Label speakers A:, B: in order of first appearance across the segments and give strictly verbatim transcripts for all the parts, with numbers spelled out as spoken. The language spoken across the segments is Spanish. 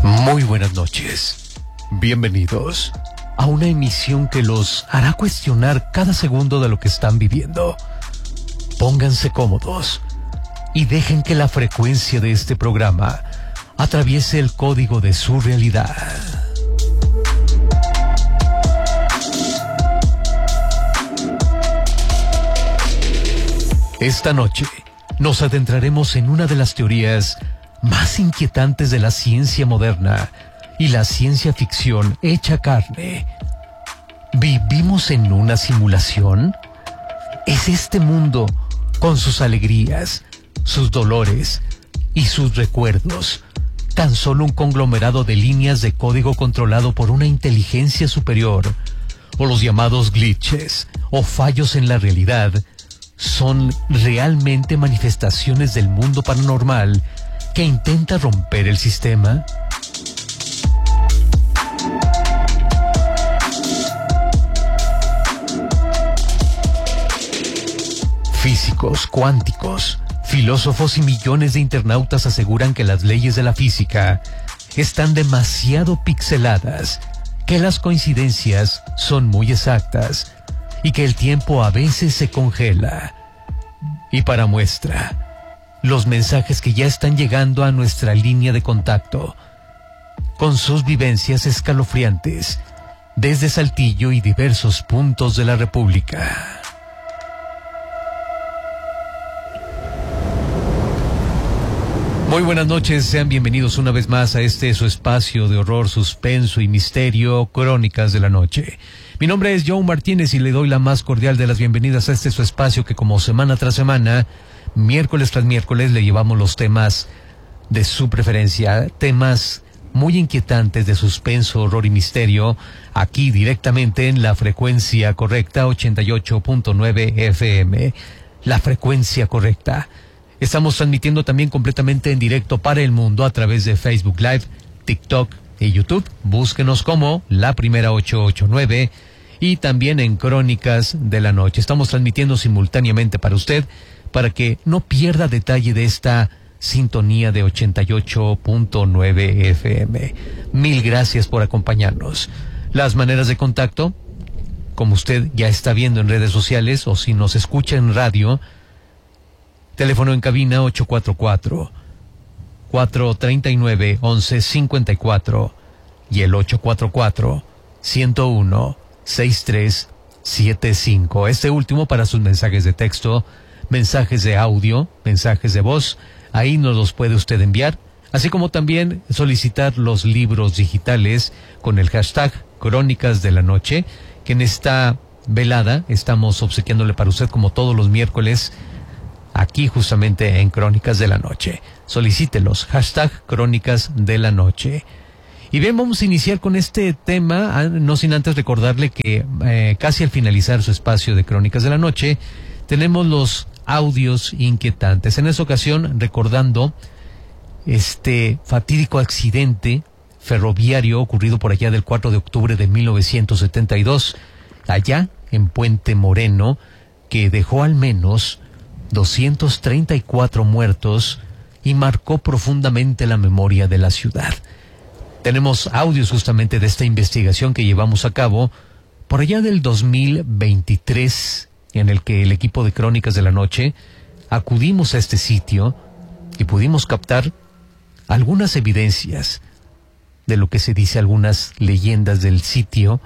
A: Muy buenas noches. Bienvenidos a una emisión que los hará cuestionar cada segundo de lo que están viviendo. Pónganse cómodos y dejen que la frecuencia de este programa atraviese el código de su realidad. Esta noche nos adentraremos en una de las teorías más inquietantes de la ciencia moderna y la ciencia ficción hecha carne. ¿Vivimos en una simulación? ¿Es este mundo, con sus alegrías, sus dolores y sus recuerdos, tan solo un conglomerado de líneas de código controlado por una inteligencia superior? ¿O los llamados glitches o fallos en la realidad son realmente manifestaciones del mundo paranormal que intenta romper el sistema? Físicos cuánticos, filósofos y millones de internautas aseguran que las leyes de la física están demasiado pixeladas, que las coincidencias son muy exactas y que el tiempo a veces se congela. Y para muestra, los mensajes que ya están llegando a nuestra línea de contacto, con sus vivencias escalofriantes, desde Saltillo y diversos puntos de la República. Muy buenas noches, sean bienvenidos una vez más a este su espacio de horror, suspenso y misterio, Crónicas de la Noche. Mi nombre es Joe Martínez y le doy la más cordial de las bienvenidas a este su espacio que, como semana tras semana, miércoles tras miércoles, le llevamos los temas de su preferencia, temas muy inquietantes de suspenso, horror y misterio, aquí directamente en la frecuencia correcta, ochenta y ocho punto nueve F M, la frecuencia correcta. Estamos transmitiendo también completamente en directo para el mundo a través de Facebook Live, TikTok y YouTube. Búsquenos como La Primera ochocientos ochenta y nueve y también en Crónicas de la Noche. Estamos transmitiendo simultáneamente para usted, para que no pierda detalle de esta sintonía de ochenta y ocho punto nueve F M. Mil gracias por acompañarnos. Las maneras de contacto, como usted ya está viendo en redes sociales o si nos escucha en radio, teléfono en cabina ocho cuatro cuatro, cuatro tres nueve, once cincuenta y cuatro y el ocho cuatro cuatro, ciento uno, sesenta y tres setenta y cinco. Este último para sus mensajes de texto, mensajes de audio, mensajes de voz. Ahí nos los puede usted enviar, así como también solicitar los libros digitales con el hashtag Crónicas de la Noche, que en esta velada estamos obsequiándole para usted como todos los miércoles, aquí justamente en Crónicas de la Noche. Solicítelos, hashtag Crónicas de la Noche. Y bien, vamos a iniciar con este tema, no sin antes recordarle que eh, casi al finalizar su espacio de Crónicas de la Noche, tenemos los audios inquietantes. En esta ocasión, recordando este fatídico accidente ferroviario ocurrido por allá del cuatro de octubre de mil novecientos setenta y dos, allá en Puente Moreno, que dejó al menos doscientos treinta y cuatro muertos y marcó profundamente la memoria de la ciudad. Tenemos audios justamente de esta investigación que llevamos a cabo por allá del dos mil veintitrés, en el que el equipo de Crónicas de la Noche acudimos a este sitio y pudimos captar algunas evidencias de lo que se dice, algunas leyendas del sitio.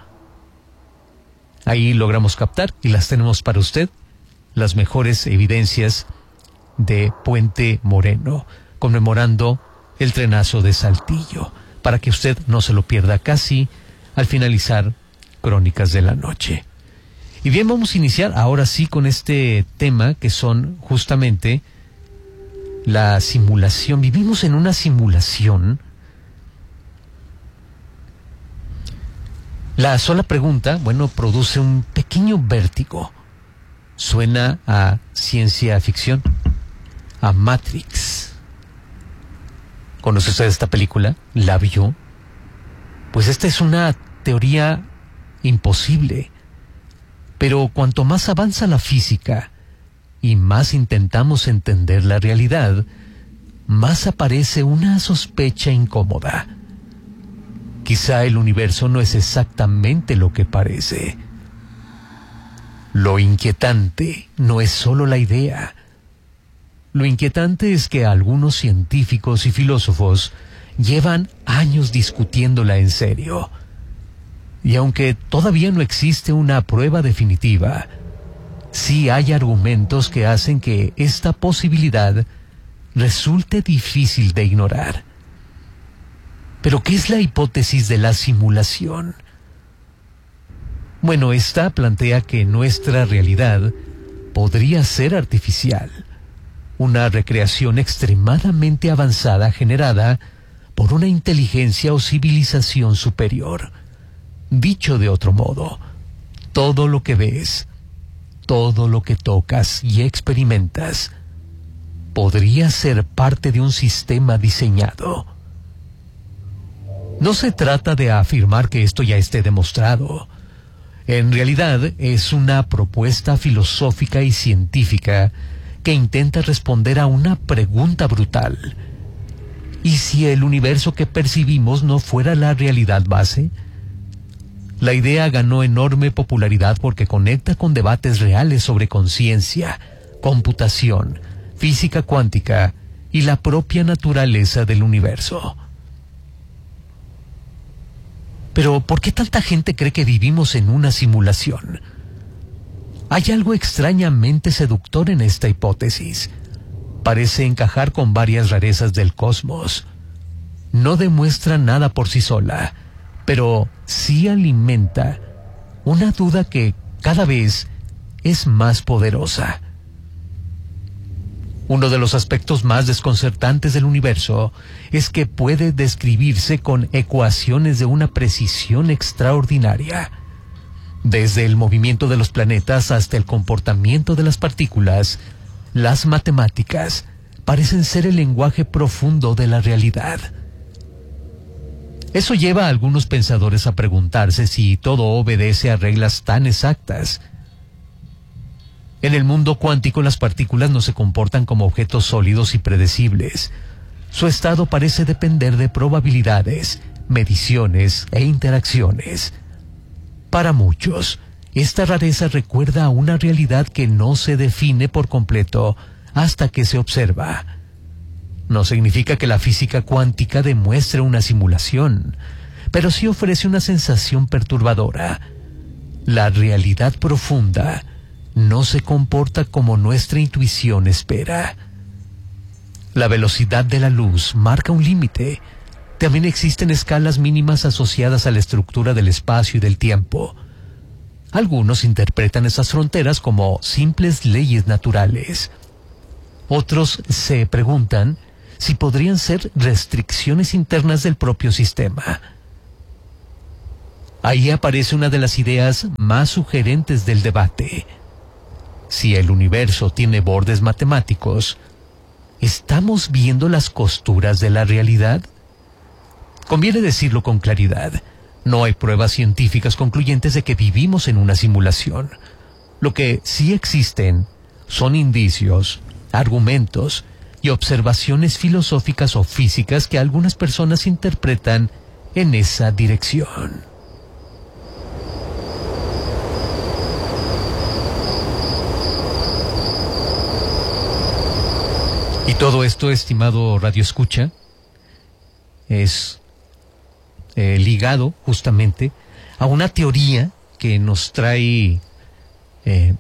A: Ahí logramos captar y las tenemos para usted, las mejores evidencias de Puente Moreno, conmemorando el trenazo de Saltillo, para que usted no se lo pierda casi al finalizar Crónicas de la Noche. Y bien, vamos a iniciar ahora sí con este tema que son justamente la simulación. ¿Vivimos en una simulación? La sola pregunta, bueno, produce un pequeño vértigo. Suena a ciencia ficción, a Matrix. ¿Conoce usted esta película? ¿La vio? Pues esta es una teoría imposible. Pero cuanto más avanza la física y más intentamos entender la realidad, más aparece una sospecha incómoda. quizá el universo no es exactamente lo que parece. Lo inquietante no es solo la idea. Lo inquietante es que algunos científicos y filósofos llevan años discutiéndola en serio. Y aunque todavía no existe una prueba definitiva, sí hay argumentos que hacen que esta posibilidad resulte difícil de ignorar. Pero, ¿qué es la hipótesis de la simulación? Bueno, esta plantea que nuestra realidad podría ser artificial, una recreación extremadamente avanzada generada por una inteligencia o civilización superior. Dicho de otro modo, todo lo que ves, todo lo que tocas y experimentas, podría ser parte de un sistema diseñado. No se trata de afirmar que esto ya esté demostrado. En realidad es una propuesta filosófica y científica que intenta responder a una pregunta brutal. ¿Y si el universo que percibimos no fuera la realidad base? La idea ganó enorme popularidad porque conecta con debates reales sobre conciencia, computación, física cuántica y la propia naturaleza del universo. Pero, ¿por qué tanta gente cree que vivimos en una simulación? Hay algo extrañamente seductor en esta hipótesis. Parece encajar con varias rarezas del cosmos. No demuestra nada por sí sola, pero sí alimenta una duda que cada vez es más poderosa. Uno de los aspectos más desconcertantes del universo es que puede describirse con ecuaciones de una precisión extraordinaria. Desde el movimiento de los planetas hasta el comportamiento de las partículas, las matemáticas parecen ser el lenguaje profundo de la realidad. Eso lleva a algunos pensadores a preguntarse si todo obedece a reglas tan exactas. En el mundo cuántico, las partículas no se comportan como objetos sólidos y predecibles. Su estado parece depender de probabilidades, mediciones e interacciones. Para muchos, esta rareza recuerda a una realidad que no se define por completo hasta que se observa. No significa que la física cuántica demuestre una simulación, pero sí ofrece una sensación perturbadora. La realidad profunda no se comporta como nuestra intuición espera. La velocidad de la luz marca un límite. También existen escalas mínimas asociadas a la estructura del espacio y del tiempo. Algunos interpretan esas fronteras como simples leyes naturales. Otros se preguntan si podrían ser restricciones internas del propio sistema. Ahí aparece una de las ideas más sugerentes del debate. Si el universo tiene bordes matemáticos, ¿estamos viendo las costuras de la realidad? Conviene decirlo con claridad. No hay pruebas científicas concluyentes de que vivimos en una simulación. Lo que sí existen son indicios, argumentos y observaciones filosóficas o físicas que algunas personas interpretan en esa dirección. Y todo esto, estimado Radio Escucha, es eh, ligado justamente a una teoría que nos trae, eh,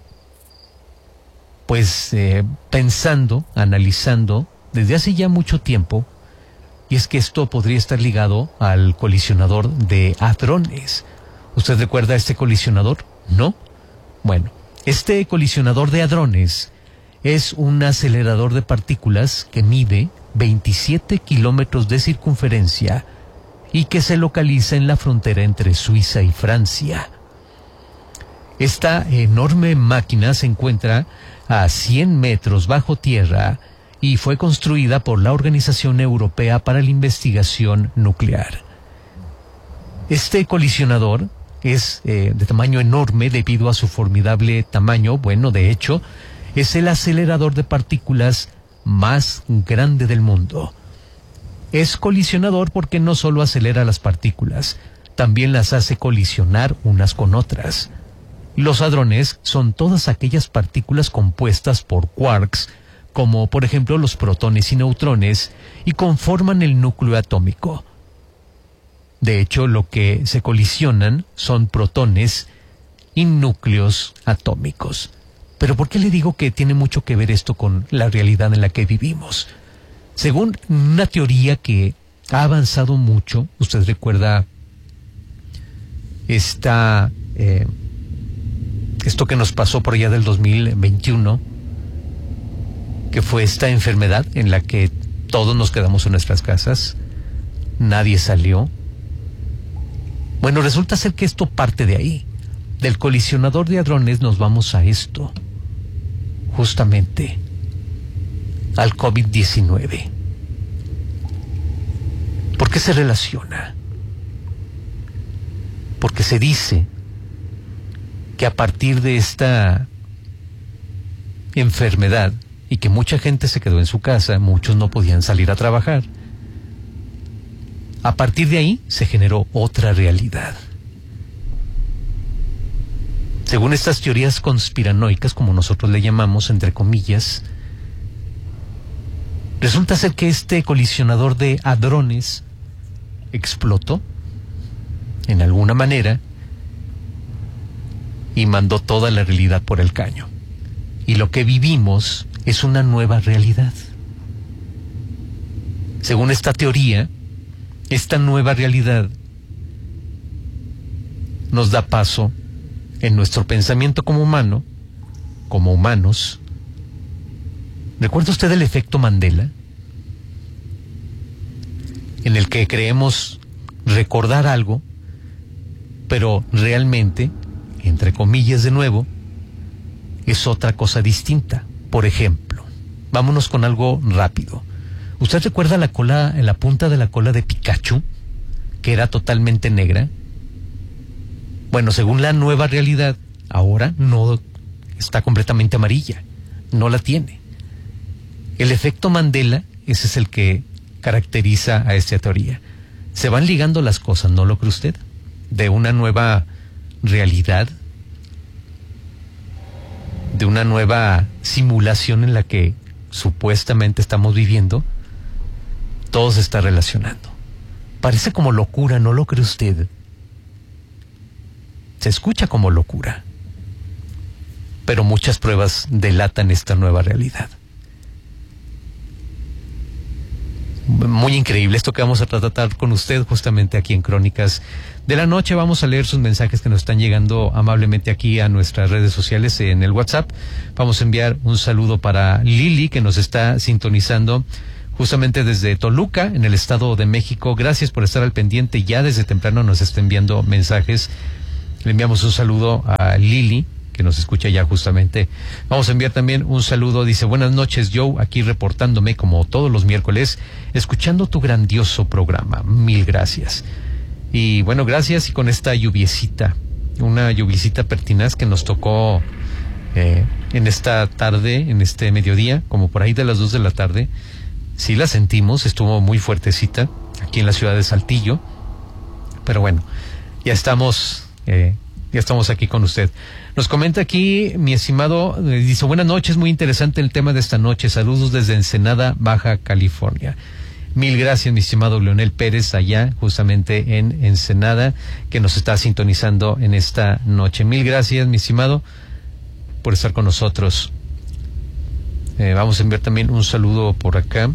A: pues, eh, pensando, analizando desde hace ya mucho tiempo, y es que esto podría estar ligado al colisionador de hadrones. ¿Usted recuerda este colisionador? ¿No? Bueno, este colisionador de hadrones es un acelerador de partículas que mide veintisiete kilómetros de circunferencia y que se localiza en la frontera entre Suiza y Francia. Esta enorme máquina se encuentra a cien metros bajo tierra y fue construida por la Organización Europea para la Investigación Nuclear. Este colisionador es eh, de tamaño enorme debido a su formidable tamaño. Bueno, de hecho, es el acelerador de partículas más grande del mundo. Es colisionador porque no solo acelera las partículas, también las hace colisionar unas con otras. Los hadrones son todas aquellas partículas compuestas por quarks, como por ejemplo los protones y neutrones, y conforman el núcleo atómico. De hecho, lo que se colisionan son protones y núcleos atómicos. Pero ¿por qué le digo que tiene mucho que ver esto con la realidad en la que vivimos? Según una teoría que ha avanzado mucho, usted recuerda esta, eh, esto que nos pasó por allá del dos mil veintiuno, que fue esta enfermedad en la que todos nos quedamos en nuestras casas, nadie salió. Bueno, resulta ser que esto parte de ahí. Del colisionador de hadrones nos vamos a esto, justamente, al COVID diecinueve. ¿Por qué se relaciona? Porque se dice que a partir de esta enfermedad, y que mucha gente se quedó en su casa, muchos no podían salir a trabajar, a partir de ahí se generó otra realidad. Según estas teorías conspiranoicas, como nosotros le llamamos, entre comillas, resulta ser que este colisionador de hadrones explotó en alguna manera y mandó toda la realidad por el caño. Y lo que vivimos es una nueva realidad. Según esta teoría, esta nueva realidad nos da paso en nuestro pensamiento como humano, como humanos. ¿Recuerda usted el efecto Mandela? En el que creemos recordar algo, pero realmente, entre comillas de nuevo, es otra cosa distinta. Por ejemplo, vámonos con algo rápido. ¿Usted recuerda la cola, la punta de la cola de Pikachu, que era totalmente negra? Bueno, según la nueva realidad, ahora no está completamente amarilla, no la tiene. El efecto Mandela, ese es el que caracteriza a esta teoría. Se van ligando las cosas, ¿no lo cree usted? De una nueva realidad, de una nueva simulación en la que supuestamente estamos viviendo, todo se está relacionando. Parece como locura, ¿no lo cree usted? Se escucha como locura, pero muchas pruebas delatan esta nueva realidad. Muy increíble esto que vamos a tratar con usted justamente aquí en Crónicas de la Noche. Vamos a leer sus mensajes que nos están llegando amablemente aquí a nuestras redes sociales en el WhatsApp. Vamos a enviar un saludo para Lili, que nos está sintonizando justamente desde Toluca, en el Estado de México. Gracias por estar al pendiente. Ya desde temprano nos está enviando mensajes. Le enviamos un saludo a Lili, que nos escucha ya justamente. Vamos a enviar también un saludo. Dice: buenas noches, Joe, aquí reportándome como todos los miércoles, escuchando tu grandioso programa. Mil gracias. Y bueno, gracias. Y con esta lluviecita, una lluviecita pertinaz que nos tocó eh, en esta tarde, en este mediodía, como por ahí de las dos de la tarde, sí la sentimos, estuvo muy fuertecita aquí en la ciudad de Saltillo. Pero bueno, ya estamos... Eh, ya estamos aquí con usted. Nos comenta aquí mi estimado, eh, dice: buenas noches, muy interesante el tema de esta noche. Saludos desde Ensenada, Baja California. Mil gracias, mi estimado Leonel Pérez, allá justamente en Ensenada, que nos está sintonizando en esta noche. Mil gracias, mi estimado, por estar con nosotros. Eh, vamos a enviar también un saludo por acá.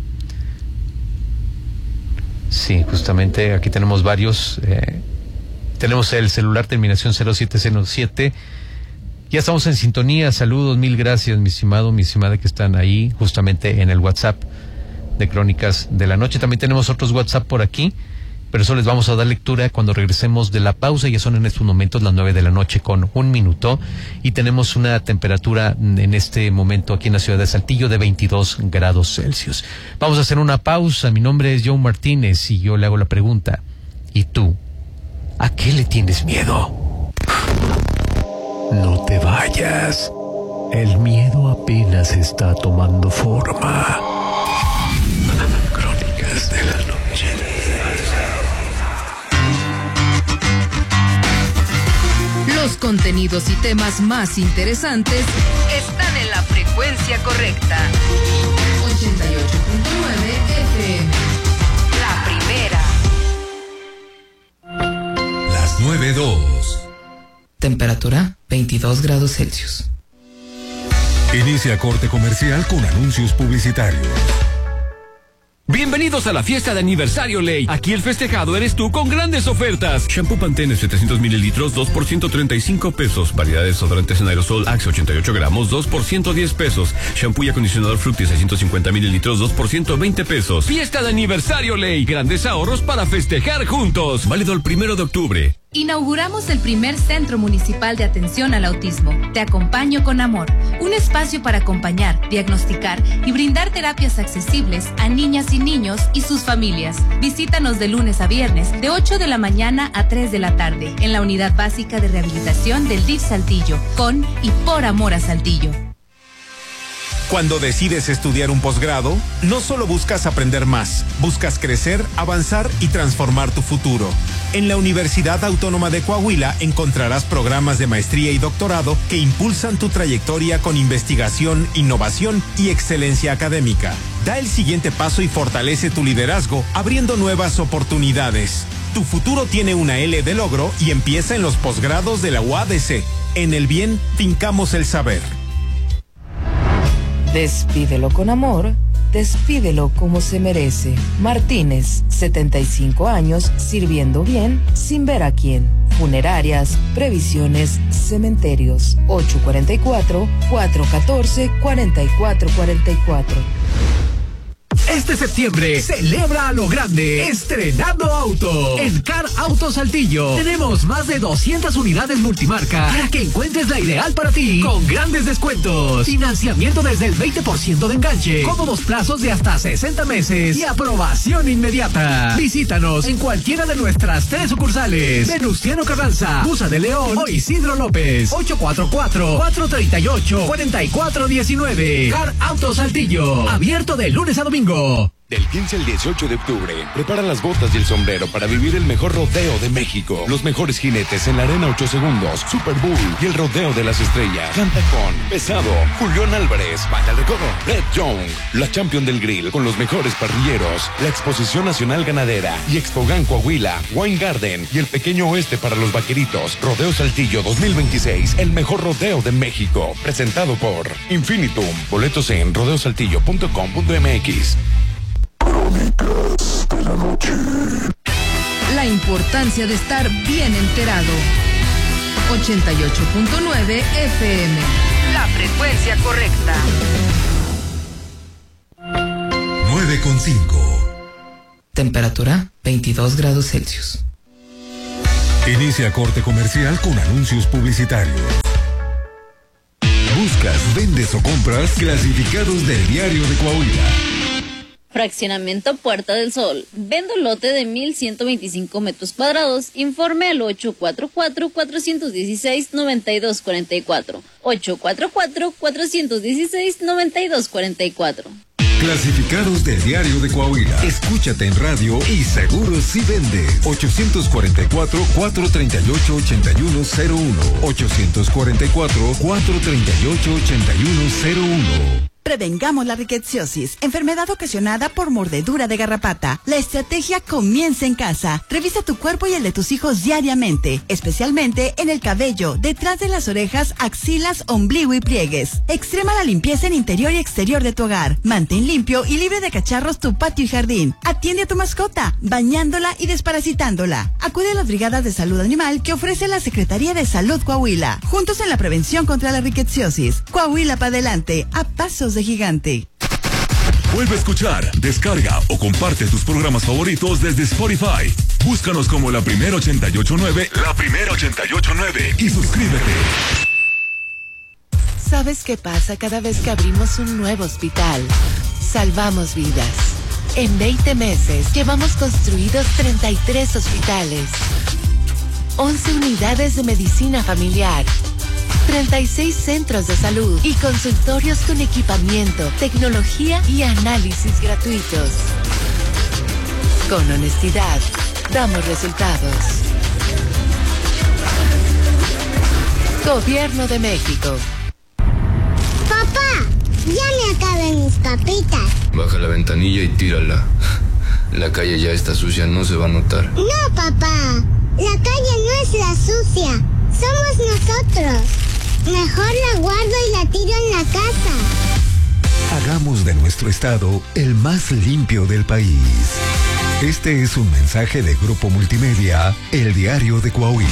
A: Sí, justamente aquí tenemos varios. Eh, tenemos el celular terminación cero siete cero siete. Ya estamos en sintonía. Saludos, mil gracias, mi estimado, mi estimada, que están ahí justamente en el WhatsApp de Crónicas de la Noche. También tenemos otros WhatsApp por aquí, pero eso les vamos a dar lectura cuando regresemos de la pausa. Ya son en estos momentos las nueve de la noche con un minuto y tenemos una temperatura en este momento aquí en la ciudad de Saltillo de veintidós grados Celsius. Vamos a hacer una pausa. Mi nombre es Joe Martínez y yo le hago la pregunta: ¿y tú? ¿A qué le tienes miedo? No te vayas. El miedo apenas está tomando forma. Crónicas de la Noche.
B: contenidos y temas más interesantes están en la frecuencia correcta. ochenta y ocho punto nueve F M. La primera.
C: Las nueve dos.
D: Temperatura veintidós grados Celsius.
C: Inicia corte comercial con anuncios publicitarios.
E: Bienvenidos a la fiesta de aniversario Ley. Aquí el festejado eres tú con grandes ofertas. Shampoo Pantene setecientos mililitros, dos por ciento treinta y cinco pesos. Variedad de desodorantes en aerosol Axe ochenta y ocho gramos, dos por ciento diez pesos. Shampoo y acondicionador Fructis seiscientos cincuenta mililitros, dos por ciento veinte pesos. Fiesta de aniversario Ley. Grandes ahorros para festejar juntos. Válido el primero de octubre.
F: Inauguramos el primer Centro Municipal de Atención al Autismo. Te acompaño con amor. Un espacio para acompañar, diagnosticar y brindar terapias accesibles a niñas y niños y sus familias. Visítanos de lunes a viernes de ocho de la mañana a tres de la tarde en la Unidad Básica de Rehabilitación del D I F Saltillo, con y por amor a Saltillo.
G: Cuando decides estudiar un posgrado, no solo buscas aprender más, buscas crecer, avanzar y transformar tu futuro. En la Universidad Autónoma de Coahuila encontrarás programas de maestría y doctorado que impulsan tu trayectoria con investigación, innovación y excelencia académica. Da el siguiente paso y fortalece tu liderazgo, abriendo nuevas oportunidades. Tu futuro tiene una L de logro y empieza en los posgrados de la U A D C. En el bien, fincamos el saber.
D: Despídelo con amor, despídelo como se merece. Martínez, setenta y cinco años, sirviendo bien, sin ver a quién. Funerarias, previsiones, cementerios. ocho cuatro cuatro, cuatro uno cuatro, cuatro cuatro cuatro cuatro.
A: Este septiembre, celebra a lo grande, estrenando auto. En Car Auto Saltillo, tenemos más de doscientas unidades multimarca para que encuentres la ideal para ti, con grandes descuentos, financiamiento desde el veinte por ciento de enganche, cómodos plazos de hasta sesenta meses y aprobación inmediata. Visítanos en cualquiera de nuestras tres sucursales: Venustiano Carranza, Busa de León o Isidro López. ocho cuatro cuatro, cuatro tres ocho, cuatro cuatro uno nueve. Car Auto Saltillo, abierto de lunes a domingo.
H: Del quince al dieciocho de octubre, prepara las botas y el sombrero para vivir el mejor rodeo de México. Los mejores jinetes en la Arena ocho segundos, Super Bull y el Rodeo de las Estrellas. Canta con Pesado, Julián Álvarez, Banda de Recodo, Red Young, la Champion del Grill con los mejores parrilleros, la Exposición Nacional Ganadera y Expogan Coahuila, Wine Garden y el Pequeño Oeste para los Vaqueritos. Rodeo Saltillo dos mil veintiséis, el mejor rodeo de México. Presentado por Infinitum. Boletos en rodeo saltillo punto com punto m x.
C: Crónicas de la noche.
B: La importancia de estar bien enterado. ochenta y ocho punto nueve F M. La frecuencia correcta.
C: nueve con cinco.
D: Temperatura veintidós grados Celsius.
C: Inicia corte comercial con anuncios publicitarios. Buscas, vendes o compras clasificados del Diario de Coahuila.
I: Fraccionamiento Puerta del Sol. Vendo lote de mil ciento veinticinco metros cuadrados. Informe al ocho cuatro cuatro, cuatro uno seis, nueve dos cuatro cuatro. ocho cuatro cuatro, cuatro uno seis, nueve dos cuatro cuatro.
C: Clasificados del Diario de Coahuila. Escúchate en radio y seguro si vendes. ochocientos cuarenta y cuatro, cuatrocientos treinta y ocho, ochenta y uno cero uno. ochocientos cuarenta y cuatro, cuatrocientos treinta y ocho, ochenta y uno cero uno.
J: Prevengamos la rickettsiosis, enfermedad ocasionada por mordedura de garrapata. La estrategia comienza en casa. Revisa tu cuerpo y el de tus hijos diariamente, especialmente en el cabello, detrás de las orejas, axilas, ombligo y pliegues. Extrema la limpieza en interior y exterior de tu hogar. Mantén limpio y libre de cacharros tu patio y jardín. Atiende a tu mascota, bañándola y desparasitándola. Acude a las brigadas de salud animal que ofrece la Secretaría de Salud Coahuila. Juntos en la prevención contra la rickettsiosis. Coahuila para adelante, a pasos de gigante.
C: Vuelve a escuchar, descarga o comparte tus programas favoritos desde Spotify. Búscanos como La Primera ochenta y ocho punto nueve, La Primera ochenta y ocho punto nueve y suscríbete.
K: ¿Sabes qué pasa cada vez que abrimos un nuevo hospital? Salvamos vidas. En veinte meses llevamos construidos treinta y tres hospitales, once unidades de medicina familiar, treinta y seis centros de salud y consultorios con equipamiento, tecnología y análisis gratuitos. Con honestidad, damos resultados. Gobierno de México.
L: Papá, ya me acabé mis papitas.
M: Baja la ventanilla y tírala. La calle ya está sucia, no se va a notar.
L: No, papá. La calle no es la sucia. Somos nosotros. Mejor la guardo y la tiro en la casa.
C: Hagamos de nuestro estado el más limpio del país. Este es un mensaje de Grupo Multimedia, El Diario de Coahuila.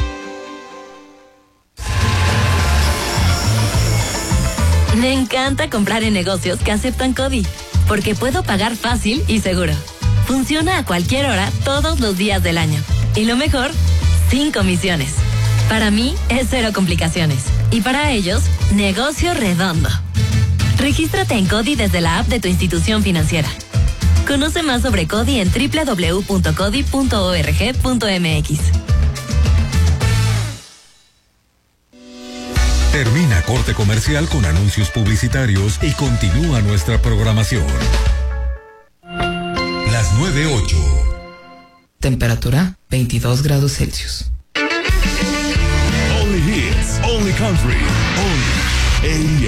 N: Me encanta comprar en negocios que aceptan CODI, porque puedo pagar fácil y seguro. Funciona a cualquier hora, todos los días del año. Y lo mejor, sin comisiones. Para mí, es cero complicaciones. Y para ellos, negocio redondo. Regístrate en CODI desde la app de tu institución financiera. Conoce más sobre CODI en doble u doble u doble u punto codi punto org punto m x.
C: Termina corte comercial con anuncios publicitarios y continúa nuestra programación. Las nueve ocho.
O: Temperatura veintidós grados Celsius.
P: Only hits, only country, only A